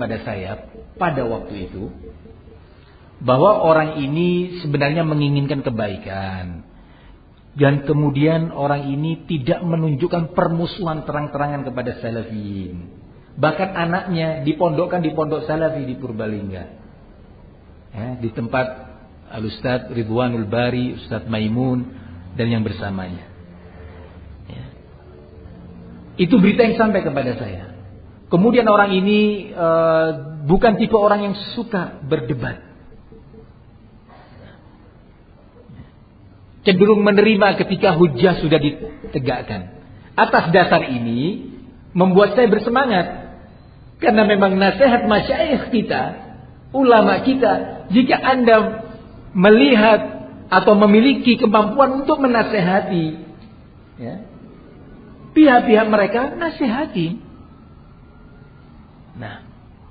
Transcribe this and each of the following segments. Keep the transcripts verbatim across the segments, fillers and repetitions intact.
kepada saya pada waktu itu bahwa orang ini sebenarnya menginginkan kebaikan. Dan kemudian orang ini tidak menunjukkan permusuhan terang-terangan kepada salafiyin. Bahkan anaknya dipondokkan di pondok salafi di Purbalingga. Ya, di tempat Al-Ustadz Ridwanul Bari, Ustadz Maimun, dan yang bersamanya. Ya. Itu berita yang sampai kepada saya. Kemudian orang ini uh, bukan tipe orang yang suka berdebat. Cenderung menerima ketika hujjah sudah ditegakkan. Atas dasar ini membuat saya bersemangat. Karena memang nasihat masyayikh kita, ulama kita, jika Anda melihat atau memiliki kemampuan untuk menasehati ya, pihak-pihak mereka, nasihati. Nah,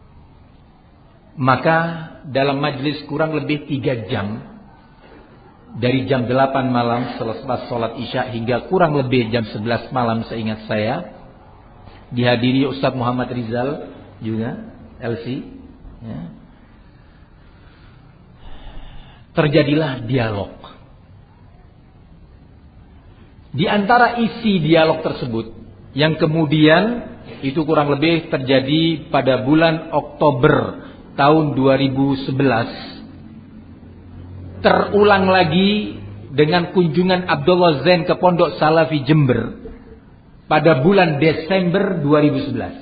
maka dalam majelis kurang lebih tiga jam, dari jam delapan malam selepas sholat isya hingga kurang lebih jam sebelas malam seingat saya, dihadiri Ustadz Muhammad Rizal juga, L C ya. Terjadilah dialog. Di antara isi dialog tersebut yang kemudian itu kurang lebih terjadi pada bulan Oktober tahun dua ribu sebelas, terulang lagi dengan kunjungan Abdullah Zain ke Pondok Salafi Jember pada bulan Desember dua ribu sebelas.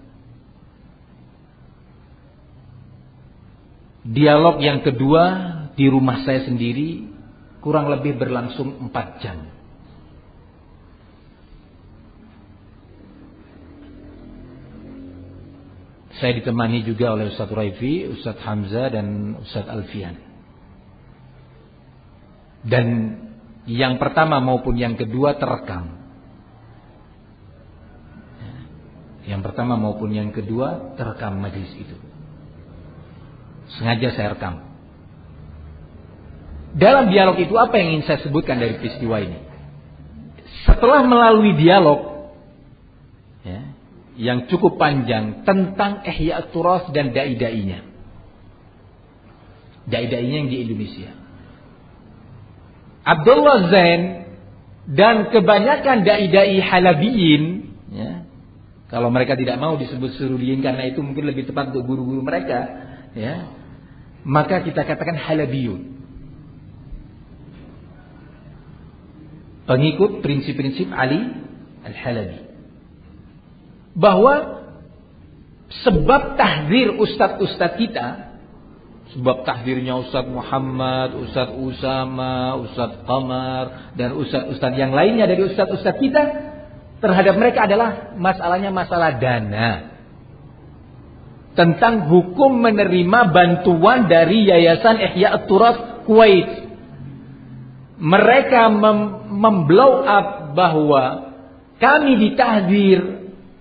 Dialog yang kedua di rumah saya sendiri kurang lebih berlangsung empat jam. Saya ditemani juga oleh Ustadz Raifi, Ustadz Hamzah, dan Ustadz Alfian. Dan yang pertama maupun yang kedua terekam. Yang pertama maupun yang kedua terekam majelis itu. Sengaja saya rekam. Dalam dialog itu apa yang ingin saya sebutkan dari peristiwa ini? Setelah melalui dialog ya, yang cukup panjang tentang Ihya Turas dan dai-dainya. Dai-dainya yang di Indonesia. Abdullah Zain dan kebanyakan dai-dai halabiyin ya, kalau mereka tidak mau disebut suruliyin karena itu mungkin lebih tepat untuk guru-guru mereka ya, maka kita katakan halabiyun, pengikut prinsip-prinsip Ali Al-Halabi, bahwa sebab tahdzir ustadz-ustadz kita, sebab tahdirnya Ustadz Muhammad, Ustadz Usama, Ustadz Qamar, dan Ustadz-Ustadz yang lainnya dari Ustadz-Ustadz kita terhadap mereka adalah masalahnya masalah dana. Tentang hukum menerima bantuan dari Yayasan Ihya Turas Kuwait. Mereka mem- memblow up bahwa kami ditahdir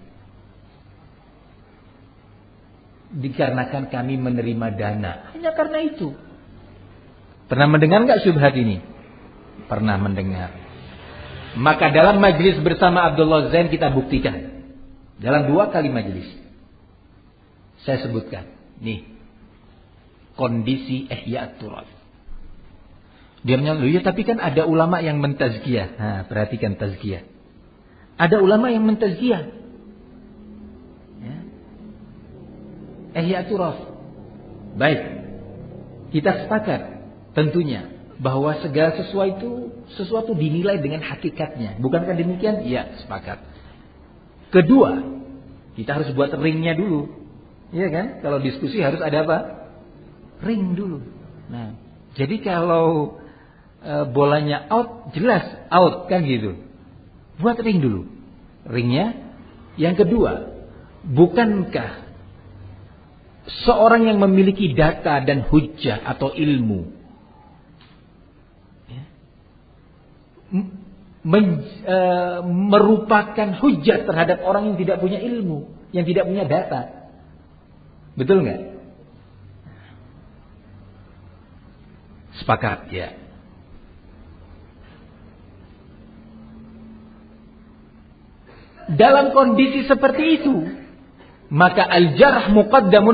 dikarenakan kami menerima dana. Hanya karena itu. Pernah mendengar enggak syubhat ini? Pernah mendengar. Maka dalam majelis bersama Abdullah Zain kita buktikan. Dalam dua kali majelis. Saya sebutkan. Nih. Kondisi Ihya Turas. Dia menyatakan, ya tapi kan ada ulama yang mentazkiyah. Nah, perhatikan tazkiyah. Ada ulama yang mentazkiyah. Ihya Turas. Baik. Kita sepakat tentunya bahwa segala sesuatu sesuatu dinilai dengan hakikatnya. Bukankah demikian? Iya, sepakat. Kedua, kita harus buat ringnya dulu. Iya kan? Kalau diskusi harus ada apa? Ring dulu. Nah, jadi kalau e, bolanya out, jelas out kan gitu. Buat ring dulu. Ringnya. Yang kedua, bukankah seorang yang memiliki data dan hujjah atau ilmu ya, men, e, merupakan hujjah terhadap orang yang tidak punya ilmu, yang tidak punya data. Betul nggak? Sepakat ya. Dalam kondisi seperti itu, maka al-jarh muqaddamun